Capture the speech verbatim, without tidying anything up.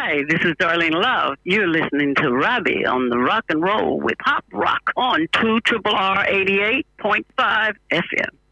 Hi, this is Darlene Love. You're listening to Robbie on the Rock and Roll with Pop Rock on two R R eighty-eight point five F M.